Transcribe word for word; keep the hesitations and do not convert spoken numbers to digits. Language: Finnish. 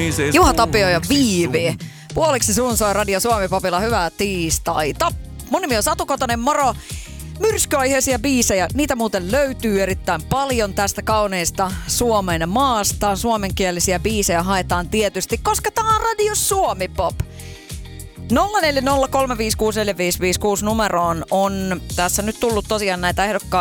Juha Tapio ja Viivi. Puoliksi sun soi Radio Suomi Popilla. Hyvää tiistaita. Mun nimi on Satu Kotonen, moro. Myrskyaiheisia biisejä, niitä muuten löytyy erittäin paljon tästä kauneista Suomen maasta. Suomenkielisiä biisejä haetaan tietysti, koska tää on Radio Suomi Pop. nolla neljä nolla kolme viisi kuusi neljä viisi viisi kuusi numeroon on tässä nyt tullut tosiaan näitä ehdokkaita